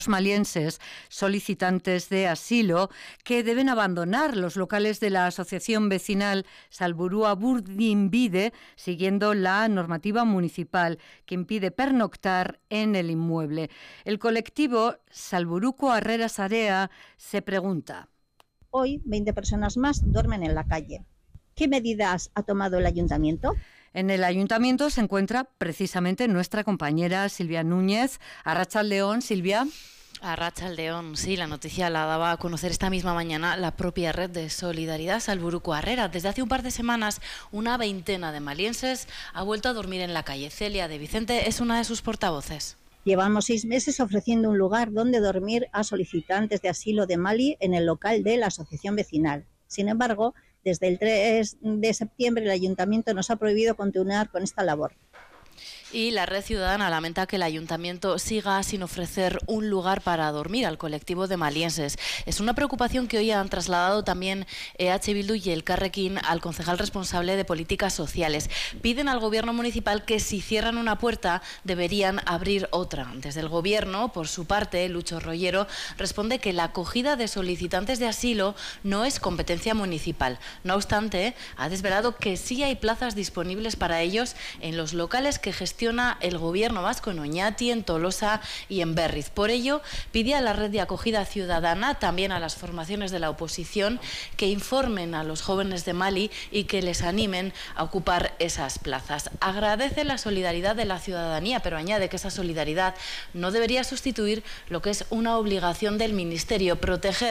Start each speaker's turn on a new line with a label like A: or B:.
A: malienses solicitantes de asilo que deben abandonar los locales de la asociación vecinal Salburua Burdinbide, siguiendo la normativa municipal que impide pernoctar en el inmueble. El colectivo Salburuko Harrera Sarea se pregunta:
B: hoy 20 personas más duermen en la calle. ¿Qué medidas ha tomado el ayuntamiento?
A: En el ayuntamiento se encuentra precisamente nuestra compañera Silvia Núñez. Arratsaldeon, Silvia.
C: Arratsaldeon, sí, la noticia la daba a conocer esta misma mañana la propia red de solidaridad Salburuko Harrera. Desde hace un par de semanas, una veintena de malienses ha vuelto a dormir en la calle. Celia de Vicente es una de sus portavoces.
B: Llevamos 6 meses ofreciendo un lugar donde dormir a solicitantes de asilo de Mali en el local de la asociación vecinal. Sin embargo, desde el 3 de septiembre el ayuntamiento nos ha prohibido continuar con esta labor.
C: Y la Red Ciudadana lamenta que el ayuntamiento siga sin ofrecer un lugar para dormir al colectivo de malienses. Es una preocupación que hoy han trasladado también EH Bildu y Elkarrekin al concejal responsable de políticas sociales. Piden al gobierno municipal que si cierran una puerta deberían abrir otra. Desde el gobierno, por su parte, Lucho Rollero responde que la acogida de solicitantes de asilo no es competencia municipal. No obstante, ha desvelado que sí hay plazas disponibles para ellos en los locales que gestiona el gobierno vasco en Oñati, en Tolosa y en Berriz. Por ello, pide a la red de acogida ciudadana, también a las formaciones de la oposición, que informen a los jóvenes de Mali y que les animen a ocupar esas plazas. Agradece la solidaridad de la ciudadanía, pero añade que esa solidaridad no debería sustituir lo que es una obligación del Ministerio: proteger